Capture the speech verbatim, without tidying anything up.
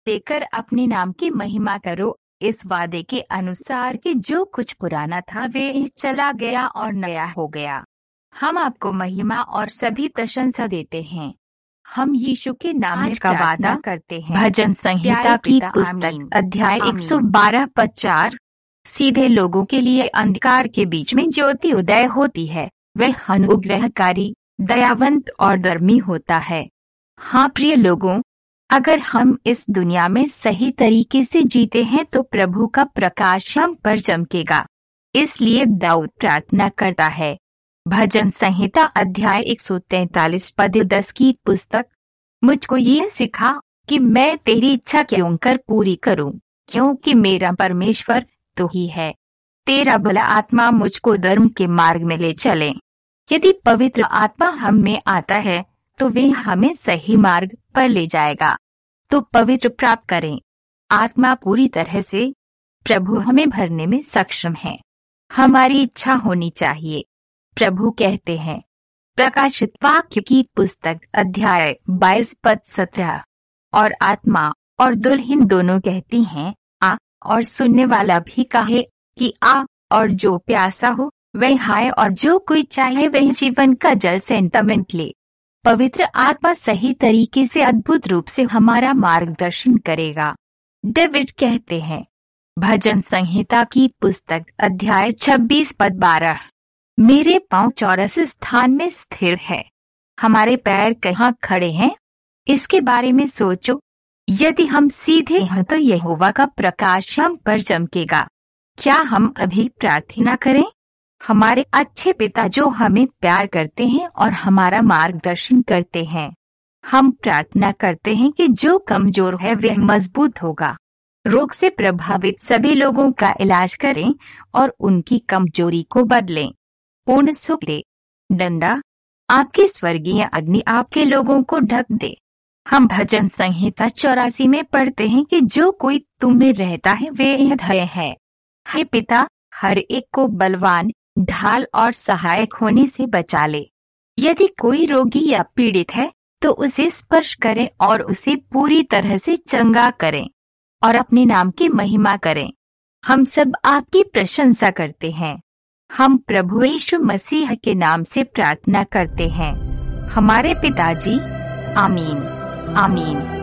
देकर अपने नाम की महिमा करो, इस वादे के अनुसार कि जो कुछ पुराना था वे चला गया और नया हो गया। हम आपको महिमा और सभी प्रशंसा देते हैं। हम यीशु के नाम में का वादा करते हैं। भजन संहिता की पुस्तक अध्याय एक सौ बारह पद चार। सीधे लोगों के लिए अंधकार के बीच में ज्योति उदय होती है, वह अनुग्रहकारी, दयावंत और धर्मी होता है। हाँ प्रिय लोगों, अगर हम इस दुनिया में सही तरीके से जीते हैं तो प्रभु का प्रकाश हम पर चमकेगा। इसलिए दाऊद प्रार्थना करता है। भजन संहिता अध्याय एक सौ तैंतालीस पद दस की पुस्तक। मुझको यह सिखा कि मैं तेरी इच्छा क्यों कर पूरी करूं, क्योंकि मेरा परमेश्वर तू ही है। तेरा भला आत्मा मुझको धर्म के मार्ग में ले चले। यदि पवित्र आत्मा हम में आता है तो वे हमें सही मार्ग पर ले जाएगा। तो पवित्र प्राप्त करें। आत्मा पूरी तरह से प्रभु हमें भरने में सक्षम है। हमारी इच्छा होनी चाहिए। प्रभु कहते हैं। प्रकाशित वाक्य की पुस्तक अध्याय बाईस पद सत्रह। और आत्मा और दुल्हन दोनों कहती हैं आ, और सुनने वाला भी कहे कि आ, और जो प्यासा हो वह आए, और जो कोई चाहे वह जीवन का जल सेंटमेंट ले। पवित्र आत्मा सही तरीके से अद्भुत रूप से हमारा मार्गदर्शन करेगा। डेविड कहते हैं। भजन संहिता की पुस्तक अध्याय छब्बीस पद बारह। मेरे पांव चौरस स्थान में स्थिर है, हमारे पैर कहाँ खड़े हैं, इसके बारे में सोचो। यदि हम सीधे हैं तो यहोवा का प्रकाश हम पर चमकेगा। क्या हम अभी प्रार्थना करें? हमारे अच्छे पिता जो हमें प्यार करते हैं और हमारा मार्गदर्शन करते हैं, हम प्रार्थना करते हैं कि जो कमजोर है वह मजबूत होगा। रोग से प्रभावित सभी लोगों का इलाज करें और उनकी कमजोरी को बदलें। पूर्ण सुख दे। डंडा, आपकी स्वर्गीय अग्नि आपके लोगों को ढक दे। हम भजन संहिता चौरासी में पढ़ते हैं कि जो कोई तुम में रहता है वे धय है। हे पिता, हर एक को बलवान, ढाल और सहायक होने से बचा ले। यदि कोई रोगी या पीड़ित है तो उसे स्पर्श करें और उसे पूरी तरह से चंगा करें और अपने नाम की महिमा करें। हम सब आपकी प्रशंसा करते हैं। हम प्रभु यीशु मसीह के नाम से प्रार्थना करते हैं, हमारे पिताजी। आमीन, आमीन।